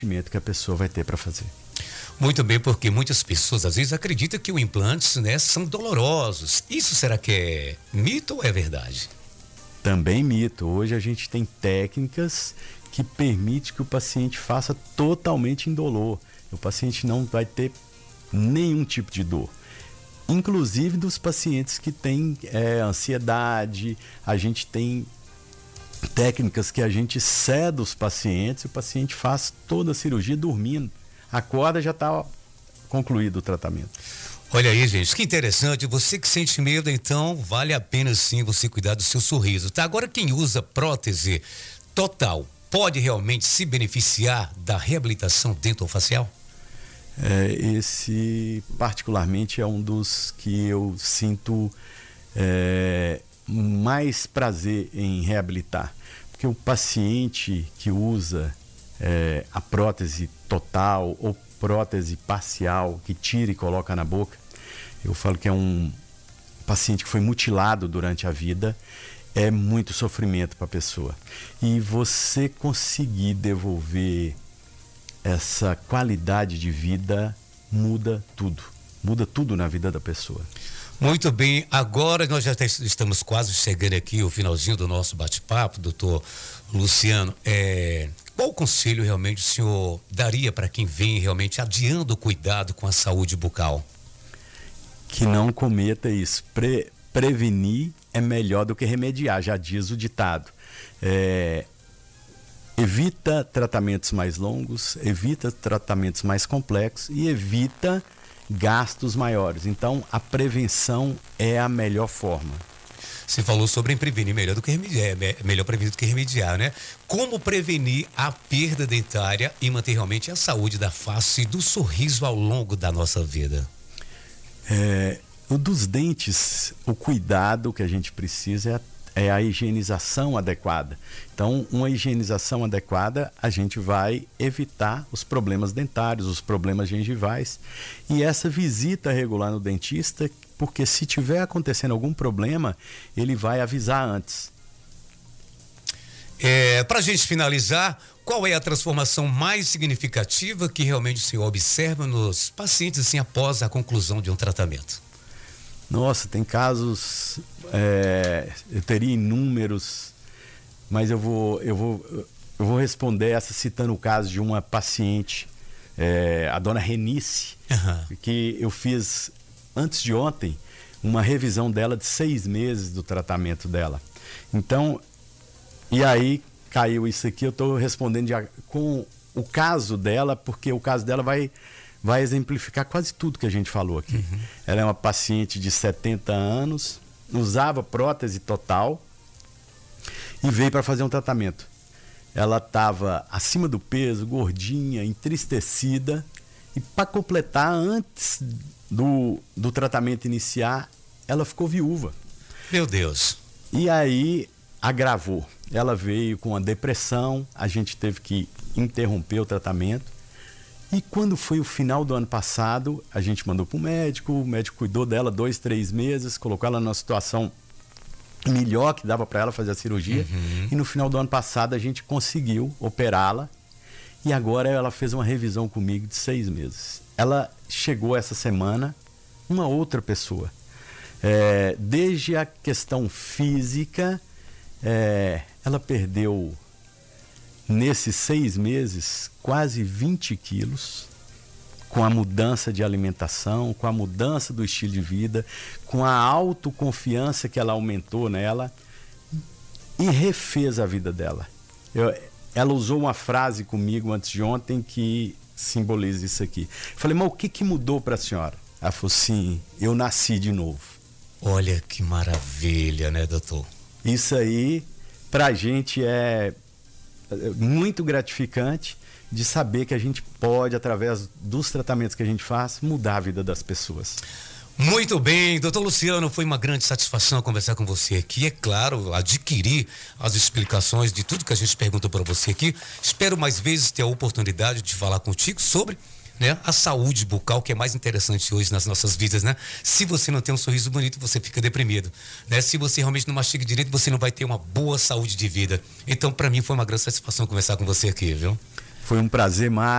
que a pessoa vai ter para fazer. Muito bem, porque muitas pessoas às vezes acreditam que os implantes, né, são dolorosos. Isso será que é mito ou é verdade? Também mito. Hoje a gente tem técnicas que permitem que o paciente faça totalmente indolor. O paciente não vai ter nenhum tipo de dor. Inclusive dos pacientes que têm ansiedade, a gente tem técnicas que a gente cede os pacientes e o paciente faz toda a cirurgia dormindo. Acorda, já está concluído o tratamento. Olha aí, gente, que interessante. Você que sente medo, então, vale a pena sim você cuidar do seu sorriso, tá? Agora, quem usa prótese total pode realmente se beneficiar da reabilitação dentofacial? Esse, particularmente, é um dos que eu sinto mais prazer em reabilitar. Porque o paciente que usa a prótese total ou prótese parcial, que tira e coloca na boca, eu falo que é um paciente que foi mutilado durante a vida, é muito sofrimento para a pessoa. E você conseguir devolver essa qualidade de vida muda tudo na vida da pessoa. Muito bem, agora nós já estamos quase chegando aqui ao finalzinho do nosso bate-papo, doutor Luciano. Qual conselho realmente o senhor daria para quem vem realmente adiando o cuidado com a saúde bucal? Que não cometa isso. Prevenir é melhor do que remediar, já diz o ditado. Evita tratamentos mais longos, evita tratamentos mais complexos e evita gastos maiores. Então, a prevenção é a melhor forma. Você falou sobre prevenir melhor do que remediar, melhor prevenir do que remediar, né? Como prevenir a perda dentária e manter realmente a saúde da face e do sorriso ao longo da nossa vida? O dos dentes, o cuidado que a gente precisa é a higienização adequada. Então, uma higienização adequada, a gente vai evitar os problemas dentários, os problemas gengivais. E essa visita regular no dentista, porque se tiver acontecendo algum problema, ele vai avisar antes. Para a gente finalizar, qual é a transformação mais significativa que realmente o senhor observa nos pacientes assim, após a conclusão de um tratamento? Nossa, tem casos, eu teria inúmeros, mas eu vou responder essa citando o caso de uma paciente, a dona Renice, que eu fiz antes de ontem uma revisão dela de 6 meses do tratamento dela. Então, e aí caiu isso aqui, eu estou respondendo com o caso dela, porque o caso dela vai exemplificar quase tudo que a gente falou aqui. Uhum. Ela é uma paciente de 70 anos, usava prótese total e veio para fazer um tratamento. Ela estava acima do peso, gordinha, entristecida, e para completar, antes do tratamento iniciar, ela ficou viúva. Meu Deus! E aí agravou. Ela veio com a depressão, a gente teve que interromper o tratamento. E quando foi o final do ano passado, a gente mandou para o médico cuidou dela 2, 3 meses, colocou ela numa situação melhor que dava para ela fazer a cirurgia. Uhum. E no final do ano passado a gente conseguiu operá-la. E agora ela fez uma revisão comigo de 6 meses. Ela chegou essa semana, uma outra pessoa. Desde a questão física, ela perdeu, nesses 6 meses, quase 20 quilos, com a mudança de alimentação, com a mudança do estilo de vida, com a autoconfiança que ela aumentou nela, e refez a vida dela. Ela usou uma frase comigo antes de ontem que simboliza isso aqui. Eu falei, mas o que mudou para a senhora? Ela falou assim, eu nasci de novo. Olha que maravilha, né, doutor? Isso aí, pra gente é muito gratificante de saber que a gente pode, através dos tratamentos que a gente faz, mudar a vida das pessoas. Muito bem, doutor Luciano, foi uma grande satisfação conversar com você aqui. É claro, adquirir as explicações de tudo que a gente perguntou para você aqui. Espero mais vezes ter a oportunidade de falar contigo sobre, né, a saúde bucal, que é mais interessante hoje nas nossas vidas, né? Se você não tem um sorriso bonito, você fica deprimido, né? Se você realmente não mastiga direito, você não vai ter uma boa saúde de vida. Então, para mim, foi uma grande satisfação conversar com você aqui, viu? Foi um prazer, Márcio.